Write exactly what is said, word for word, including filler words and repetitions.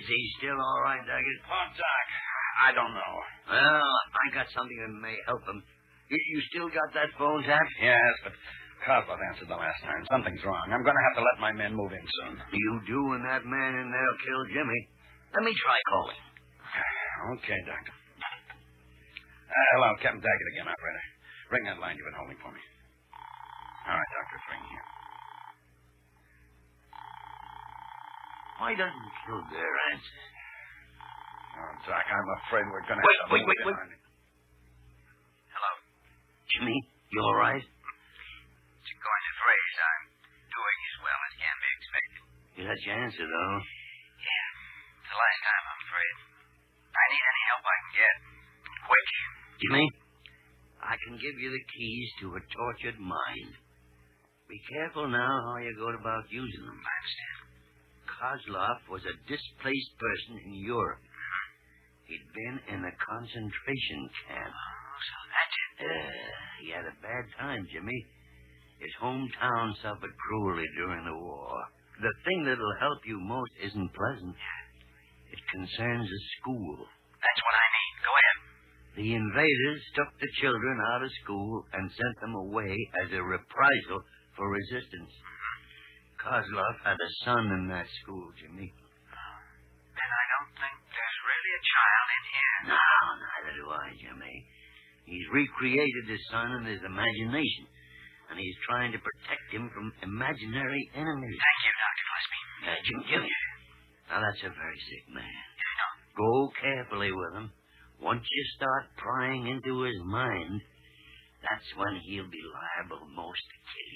he still all right, Daggett? Oh, Doc, I don't know. Well, I got something that may help him. You, you still got that phone tap? Yes, but Kozlov answered the last time. Something's wrong. I'm going to have to let my men move in soon. You do, and that man in there'll kill Jimmy. Let me try calling. Okay, Doctor. Uh, hello, Captain Daggett again, operator. Ring that line you've been holding for me. All right, Doctor, it's ringing here. Why doesn't Kildare answer? Oh, Doc, I'm afraid we're going to Wait, have to wait, move wait, in wait. on it. Hello. Jimmy, you all right? To coin a phrase, I'm doing as well as can be expected. You got your answer, though. Yeah. It's the last time, I'm afraid. I need any help I can get. Quick. Jimmy, I can give you the keys to a tortured mind. Be careful now how you go about using them. I understand. Kozlov was a displaced person in Europe. Mm-hmm. He'd been in a concentration camp. Oh, so that's it. Uh, he had a bad time, Jimmy. His hometown suffered cruelly during the war. The thing that'll help you most isn't pleasant. It concerns a school. That's what I need. Go ahead. The invaders took the children out of school and sent them away as a reprisal for resistance. Kozlov had a son in that school, Jimmy. Then I don't think there's really a child in here. No, neither do I, Jimmy. He's recreated his son in his imagination, and he's trying to protect him from imaginary enemies. Thank you, Doctor Gillespie. Uh, Jim, Jimmy. Now, that's a very sick man. I know. Go carefully with him. Once you start prying into his mind, that's when he'll be liable most to kill you.